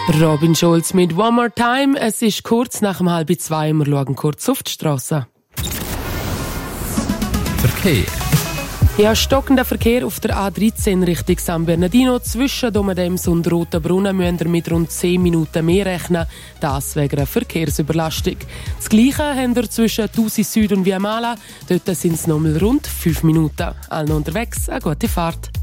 Robin Schulz mit One More Time. Es ist kurz nach 1:30. Wir schauen kurz auf die Strasse. Verkehr. Ja, stockender Verkehr auf der A13 Richtung San Bernardino. Zwischen Domadems und Rotenbrunnen müssen wir mit rund 10 Minuten mehr rechnen. Das wegen einer Verkehrsüberlastung. Das Gleiche haben wir zwischen Thusis Süd und Viamala. Dort sind es nochmal rund 5 Minuten. Allen unterwegs, eine gute Fahrt.